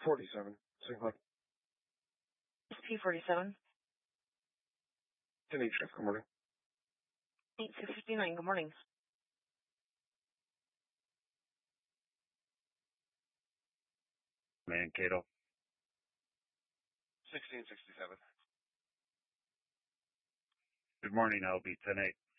47. Sigma. SP47. 10 Chef, good morning. 8259, good morning. Mankato. 1667. Good morning, LB 10-8.